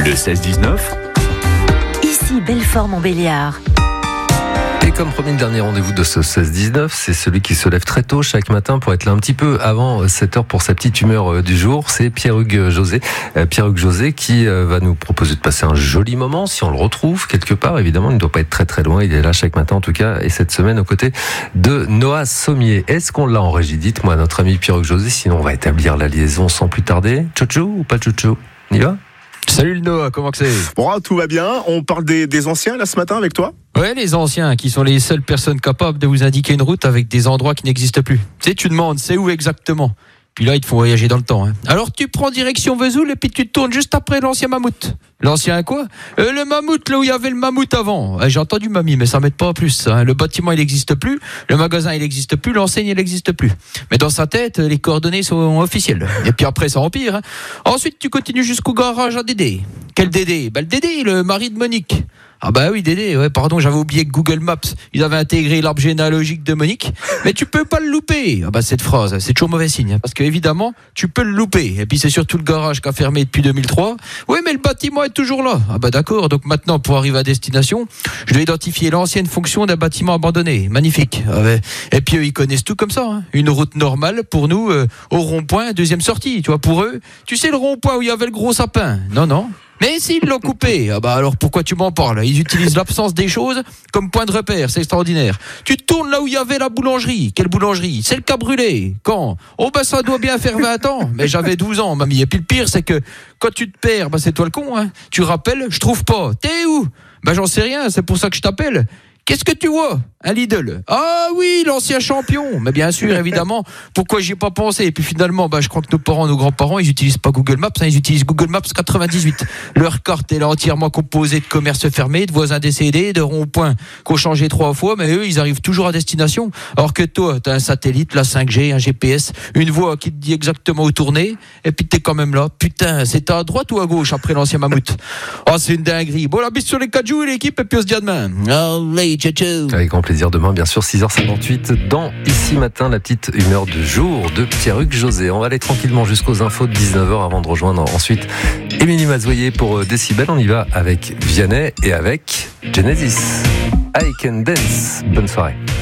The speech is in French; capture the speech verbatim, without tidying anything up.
Le seize dix-neuf. Ici Belfort-Montbéliard. Et comme promis, le dernier rendez-vous de ce seize dix-neuf, c'est celui qui se lève très tôt chaque matin pour être là un petit peu avant sept heures pour sa petite humeur du jour. C'est Pierre-Hugues José. Pierre-Hugues José qui va nous proposer de passer un joli moment. Si on le retrouve quelque part, évidemment, il ne doit pas être très très loin. Il est là chaque matin en tout cas. Et cette semaine aux côtés de Noah Sommier. Est-ce qu'on l'a en régie? Dites-moi, notre ami Pierre-Hugues José. Sinon, on va établir la liaison sans plus tarder. Tchou-tchou ou pas tchou-tchou? On y va? Salut le Noah, comment que c'est? Bon, tout va bien. On parle des, des anciens là ce matin avec toi? Ouais, les anciens qui sont les seules personnes capables de vous indiquer une route avec des endroits qui n'existent plus. Tu sais, tu demandes c'est où exactement. Puis là, ils te font voyager dans le temps. Hein. Alors tu prends direction Vesoul et puis tu te tournes juste après l'ancien mammouth. L'ancien quoi? euh, Le mammouth, là où il y avait le mammouth avant. Euh, j'ai entendu mamie, mais ça m'aide pas plus. Hein. Le bâtiment, il n'existe plus. Le magasin, il n'existe plus. L'enseigne, il n'existe plus. Mais dans sa tête, les coordonnées sont officielles. Et puis après, ça empire. Hein. Ensuite, tu continues jusqu'au garage à Dédé. Quel Dédé? Bah, le Dédé, le mari de Monique. Ah bah oui, Dédé, ouais, pardon, j'avais oublié que Google Maps, ils avaient intégré l'arbre généalogique de Monique, mais tu peux pas le louper. Ah bah cette phrase, c'est toujours mauvais signe, hein, parce que évidemment, tu peux le louper. Et puis c'est surtout le garage qui a fermé depuis deux mille trois. Oui, mais le bâtiment est toujours là. Ah bah d'accord, donc maintenant, pour arriver à destination, je dois identifier l'ancienne fonction d'un bâtiment abandonné. Magnifique. Ah ouais. Et puis eux, ils connaissent tout comme ça. Hein. Une route normale, pour nous, euh, au rond-point, deuxième sortie. Tu vois, pour eux, tu sais le rond-point où il y avait le gros sapin? Non, non. Mais s'ils l'ont coupé, ah bah alors pourquoi tu m'en parles? Ils utilisent l'absence des choses comme point de repère, c'est extraordinaire. Tu tournes là où il y avait la boulangerie. Quelle boulangerie? Celle qui a brûlé. Quand? Oh bah ça doit bien faire vingt ans. Mais j'avais douze ans, mamie. Et puis le pire, c'est que quand tu te perds, bah c'est toi le con, hein. Tu rappelles, je trouve pas. T'es où? Bah j'en sais rien, c'est pour ça que je t'appelle. Qu'est-ce que tu vois? Un Lidl. Ah oui, l'ancien champion. Mais bien sûr, évidemment. Pourquoi j'y ai pas pensé? Et puis finalement, bah, je crois que nos parents, nos grands-parents, ils utilisent pas Google Maps, hein, ils utilisent Google Maps quatre-vingt-dix-huit. Leur carte est là entièrement composée de commerces fermés, de voisins décédés, de ronds-points qu'ont changé trois fois, mais eux, ils arrivent toujours à destination. Alors que toi, t'as un satellite, la cinq G, un G P S, une voix qui te dit exactement où tourner, et puis t'es quand même là. Putain, c'est à droite ou à gauche après l'ancien mammouth? Oh, c'est une dinguerie. Bon, la bise sur les quatre joues et l'équipe, et puis on se dit à demain. Allez, ciao, ciao. Avec grand plaisir demain, bien sûr, six heures cinquante-huit dans Ici Matin, la petite humeur du jour de Pierre-Hugues José. On va aller tranquillement jusqu'aux infos de dix-neuf heures avant de rejoindre ensuite Émilie Mazoyer pour Décibel. On y va avec Vianney et avec Genesis. I Can Dance. Bonne soirée.